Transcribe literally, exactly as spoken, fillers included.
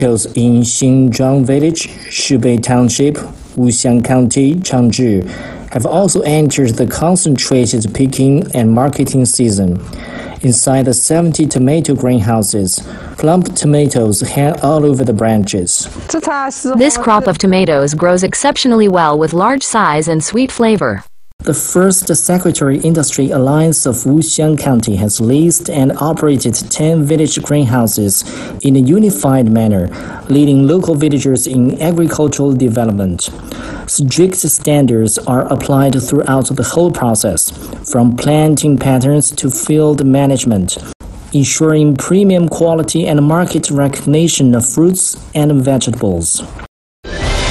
In Xinzhuang Village, Shibei Township, Wuxiang County, Changzhi, have also entered the concentrated picking and marketing season. Inside the seventy tomato greenhouses, plump tomatoes hang all over the branches. This crop of tomatoes grows exceptionally well with large size and sweet flavor. The First Secretary Industry Alliance of Wuxiang County has leased and operated ten village greenhouses in a unified manner, leading local villagers in agricultural development. Strict standards are applied throughout the whole process, from planting patterns to field management, ensuring premium quality and market recognition of fruits and vegetables.